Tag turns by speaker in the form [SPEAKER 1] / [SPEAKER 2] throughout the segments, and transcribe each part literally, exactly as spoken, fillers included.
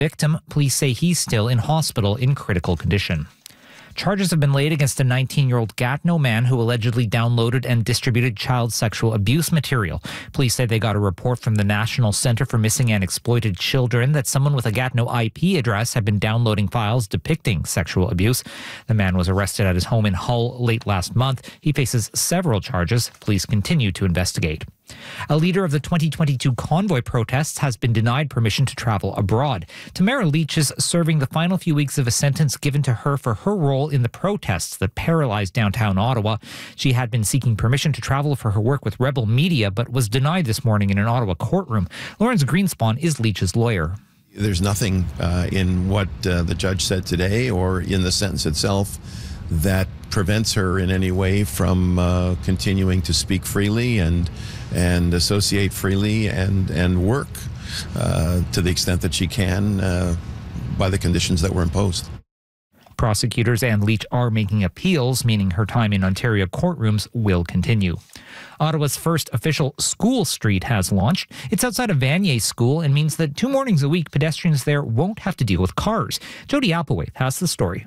[SPEAKER 1] Victim, police say he's still in hospital in critical condition. Charges have been laid against a nineteen-year-old Gatineau man who allegedly downloaded and distributed child sexual abuse material. Police say they got a report from the National Centre for Missing and Exploited Children that someone with a Gatineau I P address had been downloading files depicting sexual abuse. The man was arrested at his home in Hull late last month. He faces several charges. Police continue to investigate. A leader of the twenty twenty-two convoy protests has been denied permission to travel abroad. Tamara Leach is serving the final few weeks of a sentence given to her for her role in the protests that paralyzed downtown Ottawa. She had been seeking permission to travel for her work with Rebel Media, but was denied this morning in an Ottawa courtroom. Lawrence Greenspan is Leach's lawyer.
[SPEAKER 2] There's nothing uh, in what uh, the judge said today or in the sentence itself that prevents her in any way from uh, continuing to speak freely and and associate freely and and work uh, to the extent that she can uh, by the conditions that were imposed.
[SPEAKER 1] Prosecutors and Leach are making appeals, meaning her time in Ontario courtrooms will continue. Ottawa's first official school street has launched. It's outside of Vanier School and means that two mornings a week, pedestrians there won't have to deal with cars. Jody Applewhite has the story.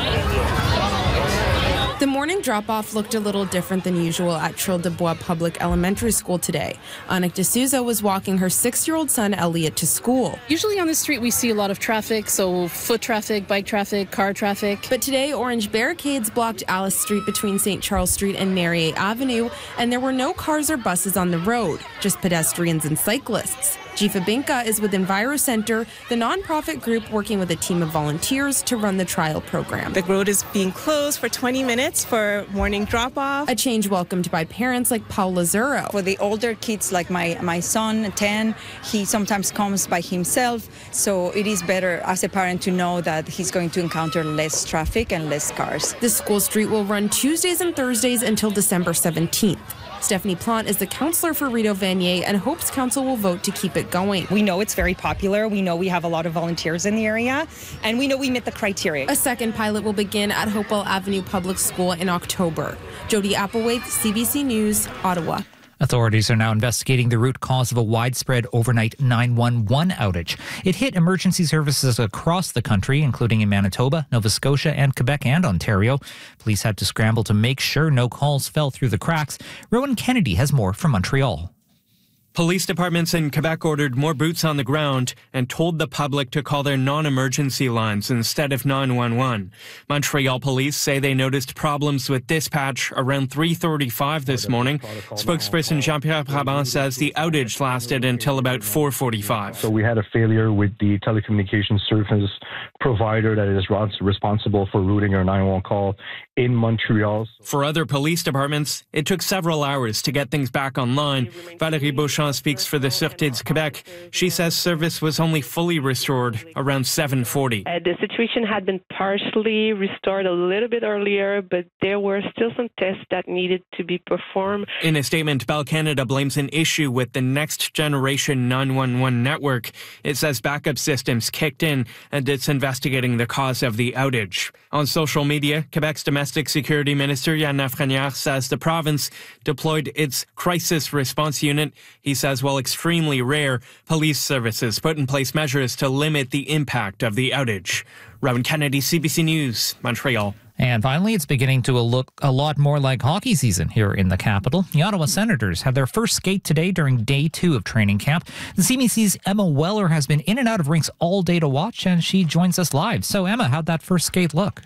[SPEAKER 3] The morning drop-off looked a little different than usual at Trille de Bois Public Elementary School today. Anik D'Souza was walking her six-year-old son Elliot to school.
[SPEAKER 4] Usually on the street we see a lot of traffic, so foot traffic, bike traffic, car traffic.
[SPEAKER 3] But today, orange barricades blocked Alice Street between Saint Charles Street and Merrier Avenue, and there were no cars or buses on the road, just pedestrians and cyclists. Jifa Binka is with Enviro Center, the nonprofit group working with a team of volunteers to run the trial program.
[SPEAKER 5] The road is being closed for twenty minutes for morning drop-off.
[SPEAKER 3] A change welcomed by parents like Paula Zuro.
[SPEAKER 6] For the older kids like my, my son, ten, he sometimes comes by himself, so it is better as a parent to know that he's going to encounter less traffic and less cars.
[SPEAKER 3] The school street will run Tuesdays and Thursdays until December seventeenth. Stephanie Plante is the counselor for Rideau Vanier and hopes council will vote to keep it going.
[SPEAKER 7] We know it's very popular. We know we have a lot of volunteers in the area, and we know we met the criteria.
[SPEAKER 3] A second pilot will begin at Hopewell Avenue Public School in October. Jody Applewhite, C B C News, Ottawa.
[SPEAKER 1] Authorities are now investigating the root cause of a widespread overnight nine one one outage. It hit emergency services across the country, including in Manitoba, Nova Scotia, and Quebec and Ontario. Police had to scramble to make sure no calls fell through the cracks. Rowan Kennedy has more from Montreal.
[SPEAKER 8] Police departments in Quebec ordered more boots on the ground and told the public to call their non-emergency lines instead of nine one one. Montreal police say they noticed problems with dispatch around three thirty-five this morning. Spokesperson Jean-Pierre Brabant says the outage lasted until about four forty-five.
[SPEAKER 9] So we had a failure with the telecommunications service provider that is responsible for routing our nine one one call in Montreal.
[SPEAKER 8] For other police departments, it took several hours to get things back online. Valérie Beauchamp speaks for the Sûreté du Québec. She says service was only fully restored around seven forty.
[SPEAKER 10] Uh, the situation had been partially restored a little bit earlier, but there were still some tests that needed to be performed.
[SPEAKER 8] In a statement, Bell Canada blames an issue with the next generation nine one one network. It says backup systems kicked in and it's investigating the cause of the outage. On social media, Quebec's domestic security minister Yann Lafrenière says the province deployed its crisis response unit. He says while extremely rare, police services put in place measures to limit the impact of the outage. Rowan Kennedy, C B C News, Montreal.
[SPEAKER 1] And finally, it's beginning to look a lot more like hockey season here in the capital. The Ottawa Senators had their first skate today during day two of training camp. The C B C's Emma Weller has been in and out of rinks all day to watch, and she joins us live. So, Emma, how'd that first skate look?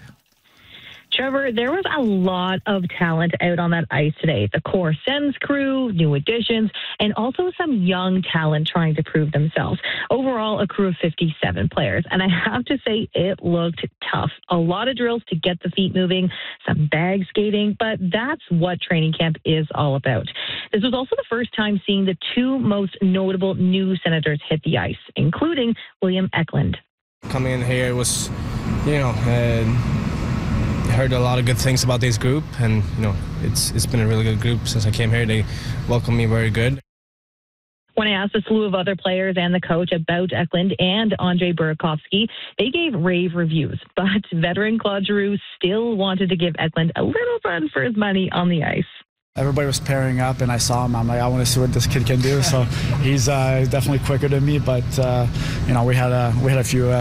[SPEAKER 11] Trevor, there was a lot of talent out on that ice today. The core Sens crew, new additions, and also some young talent trying to prove themselves. Overall, a crew of fifty-seven players. And I have to say, it looked tough. A lot of drills to get the feet moving, some bag skating, but that's what training camp is all about. This was also the first time seeing the two most notable new Senators hit the ice, including William Eklund.
[SPEAKER 12] Coming in here was, you know, uh, heard a lot of good things about this group, and you know it's it's been a really good group since I came here. They welcomed me very good.
[SPEAKER 11] When I asked a slew of other players and the coach about Eklund and Andrei Burakovsky, they gave rave reviews, but veteran Claude Giroux still wanted to give Eklund a little run for his money on the ice.
[SPEAKER 13] Everybody was pairing up, and I saw him. I'm like, I want to see what this kid can do. So he's uh, definitely quicker than me, but uh, you know, we had a we had a few. Uh,